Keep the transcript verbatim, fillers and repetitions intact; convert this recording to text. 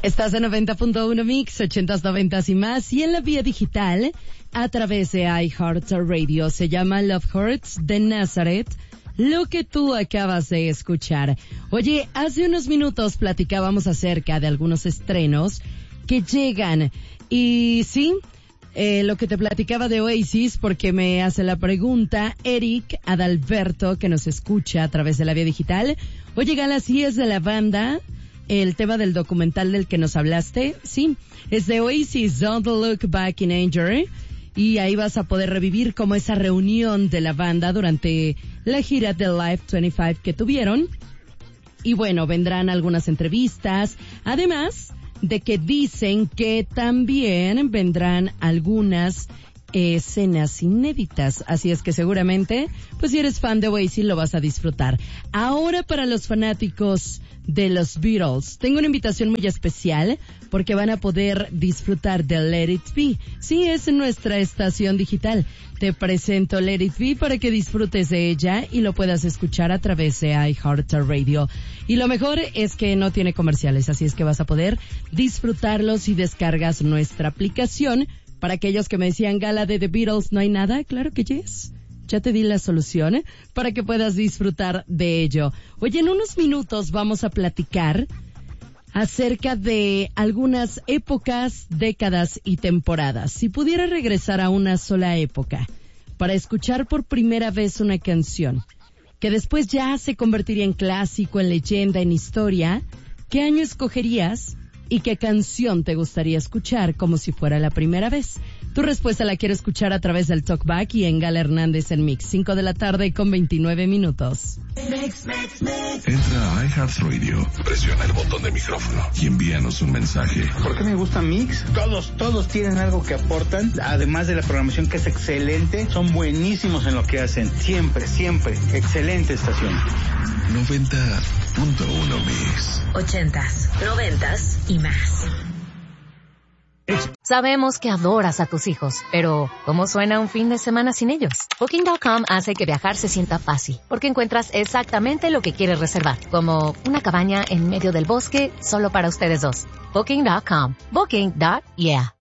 Estás en noventa punto uno Mix, ochentas, noventas y más, y en la vía digital, a través de iHeartRadio. Se llama Love Hurts de Nazareth, lo que tú acabas de escuchar. Oye, hace unos minutos platicábamos acerca de algunos estrenos que llegan, y sí, eh, lo que te platicaba de Oasis, porque me hace la pregunta Eric Adalberto, que nos escucha a través de la vía digital. Oye, Gala, ¿sí es de la banda el tema del documental del que nos hablaste? Sí, es de Oasis, Don't Look Back in Anger, y ahí vas a poder revivir como esa reunión de la banda durante la gira de Live veinticinco que tuvieron. Y bueno, vendrán algunas entrevistas, además de que dicen que también vendrán algunas eh, escenas inéditas, así es que seguramente, pues si eres fan de Oasis lo vas a disfrutar. Ahora, para los fanáticos de los Beatles, tengo una invitación muy especial porque van a poder disfrutar de Let It Be. Sí, es nuestra estación digital. Te presento Let It Be para que disfrutes de ella y lo puedas escuchar a través de iHeartRadio. Y lo mejor es que no tiene comerciales, así es que vas a poder disfrutarlos si descargas nuestra aplicación. Para aquellos que me decían, Gala, de The Beatles no hay nada, claro que yes. Ya te di la solución, ¿eh? Para que puedas disfrutar de ello. Oye, en unos minutos vamos a platicar acerca de algunas épocas, décadas y temporadas. Si pudiera regresar a una sola época para escuchar por primera vez una canción que después ya se convertiría en clásico, en leyenda, en historia, ¿qué año escogerías y qué canción te gustaría escuchar como si fuera la primera vez? Tu respuesta la quiero escuchar a través del Talkback y en Gala Hernández en Mix. cinco de la tarde con veintinueve minutos. Mix, mix, mix. Entra a iHeartRadio, presiona el botón de micrófono y envíanos un mensaje. ¿Por qué me gusta Mix? Todos, todos tienen algo que aportan, además de la programación que es excelente. Son buenísimos en lo que hacen. Siempre, siempre. Excelente estación. noventa punto uno Mix. Ochentas, noventas y más. Sabemos que adoras a tus hijos, pero ¿cómo suena un fin de semana sin ellos? Booking punto com hace que viajar se sienta fácil, porque encuentras exactamente lo que quieres reservar, como una cabaña en medio del bosque solo para ustedes dos. Booking punto com. Booking. Yeah.